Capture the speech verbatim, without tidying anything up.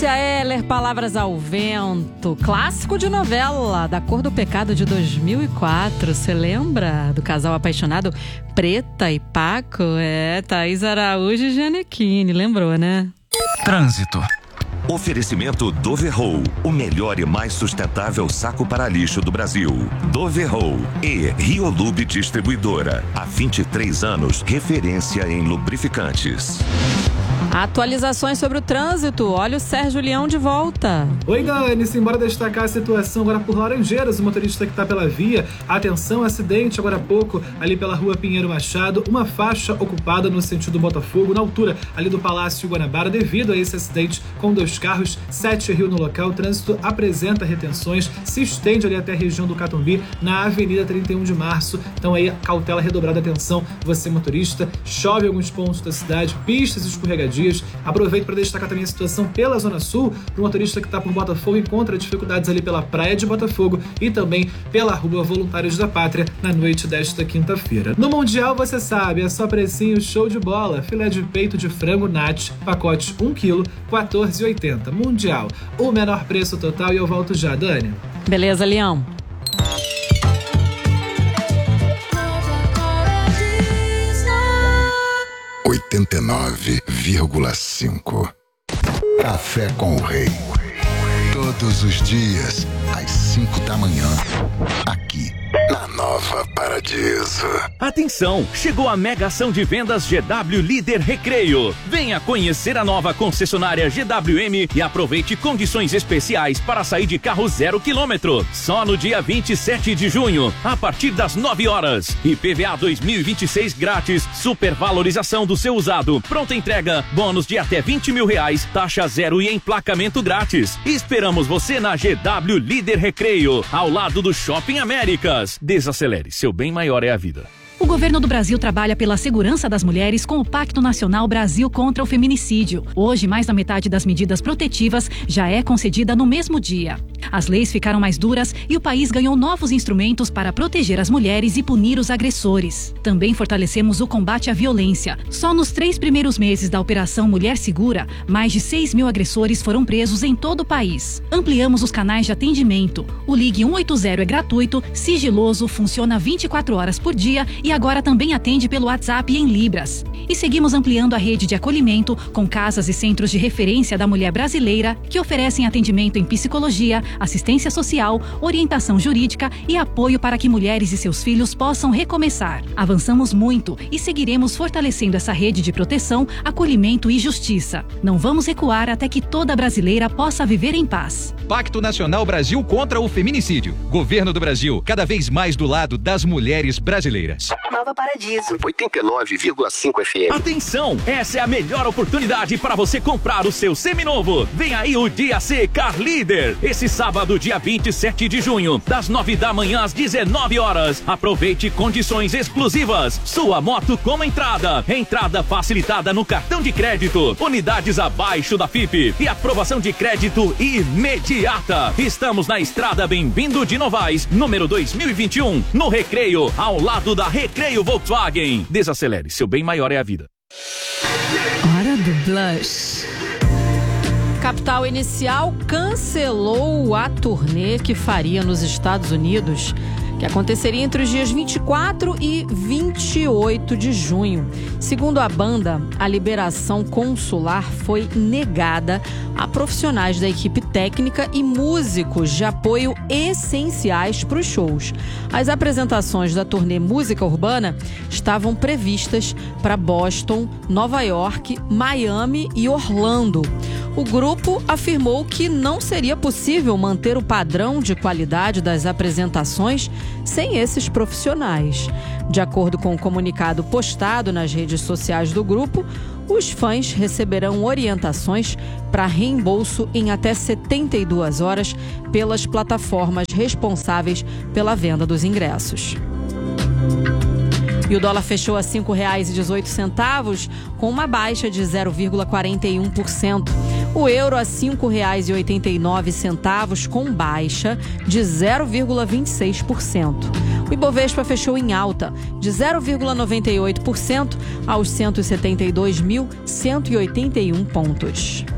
Cássia Eller, Palavras ao Vento, clássico de novela da Cor do Pecado de dois mil e quatro. Você lembra do casal apaixonado Preta e Paco? É, Thaís Araújo e Gianecchini, lembrou, né? Trânsito. Oferecimento Doverroll, o melhor e mais sustentável saco para lixo do Brasil. Doverroll e Riolube Distribuidora. Há vinte e três anos, referência em lubrificantes. Atualizações sobre o trânsito. Olha o Sérgio Leão de volta. Oi, Dani. Simbora destacar a situação agora por Laranjeiras. O motorista que está pela via. Atenção, acidente agora há pouco ali pela rua Pinheiro Machado. Uma faixa ocupada no sentido Botafogo, na altura ali do Palácio Guanabara. Devido a esse acidente com dois carros, sete Rio no local. O trânsito apresenta retenções, se estende ali até a região do Catumbi, na Avenida trinta e um de março. Então aí, cautela redobrada, atenção, você motorista. Chove em alguns pontos da cidade, pistas escorregadias. Aproveito para destacar também a situação pela Zona Sul. O motorista que está por Botafogo encontra dificuldades ali pela Praia de Botafogo e também pela Rua Voluntários da Pátria na noite desta quinta-feira. No Mundial, você sabe, é só precinho show de bola. Filé de peito de frango Nat, pacote um quilo, quatorze reais e oitenta centavos. Mundial, o menor preço total. E eu volto já, Dani. Beleza, Leão. oitenta e nove vírgula cinco. Café com o Rei. Todos os dias, às cinco da manhã, aqui na Nova Paradiso. Atenção, chegou a mega ação de vendas G W Líder Recreio. Venha conhecer a nova concessionária G W M e aproveite condições especiais para sair de carro zero quilômetro. Só no dia vinte e sete de junho, a partir das nove horas. I P V A dois mil e vinte e seis grátis, supervalorização do seu usado, pronta entrega, bônus de até vinte mil reais, taxa zero e emplacamento grátis. Esperamos você na G W Líder Recreio, ao lado do Shopping Américas. Desacelere, seu bem maior é a vida. O governo do Brasil trabalha pela segurança das mulheres com o Pacto Nacional Brasil contra o Feminicídio. Hoje, mais da metade das medidas protetivas já é concedida no mesmo dia. As leis ficaram mais duras e o país ganhou novos instrumentos para proteger as mulheres e punir os agressores. Também fortalecemos o combate à violência. Só nos três primeiros meses da Operação Mulher Segura, mais de seis mil agressores foram presos em todo o país. Ampliamos os canais de atendimento. O Ligue cento e oitenta é gratuito, sigiloso, funciona vinte e quatro horas por dia e agora também atende pelo WhatsApp em Libras. E seguimos ampliando a rede de acolhimento com casas e centros de referência da mulher brasileira que oferecem atendimento em psicologia, assistência social, orientação jurídica e apoio para que mulheres e seus filhos possam recomeçar. Avançamos muito e seguiremos fortalecendo essa rede de proteção, acolhimento e justiça. Não vamos recuar até que toda brasileira possa viver em paz. Pacto Nacional Brasil contra o Feminicídio. Governo do Brasil, cada vez mais do lado das mulheres brasileiras. Nova Paradiso. oitenta e nove vírgula cinco F M. Atenção, essa é a melhor oportunidade para você comprar o seu seminovo. Vem aí o Dia C Car Líder. Esse sábado, dia vinte e sete de junho, das nove da manhã às dezenove horas. Aproveite condições exclusivas. Sua moto com entrada. Entrada facilitada no cartão de crédito. Unidades abaixo da F I P. E aprovação de crédito imediata. Estamos na Estrada Bem-vindo de Novaes, número dois mil e vinte e um, no Recreio, ao lado da Recreio Volkswagen. Desacelere, seu bem maior é a vida. Hora do Blush. Capital Inicial cancelou a turnê que faria nos Estados Unidos, que aconteceria entre os dias vinte e quatro e vinte e oito de junho. Segundo a banda, a liberação consular foi negada a profissionais da equipe técnica e músicos de apoio essenciais para os shows. As apresentações da turnê Música Urbana estavam previstas para Boston, Nova York, Miami e Orlando. O grupo afirmou que não seria possível manter o padrão de qualidade das apresentações sem esses profissionais. De acordo com o comunicado postado nas redes sociais do grupo, os fãs receberão orientações para reembolso em até setenta e duas horas pelas plataformas responsáveis pela venda dos ingressos. E o dólar fechou a cinco reais e dezoito centavos, com uma baixa de zero vírgula quarenta e um por cento. O euro a cinco reais e oitenta e nove centavos, com baixa de zero vírgula vinte e seis por cento. O Ibovespa fechou em alta de zero vírgula noventa e oito por cento aos cento e setenta e dois mil cento e oitenta e um pontos.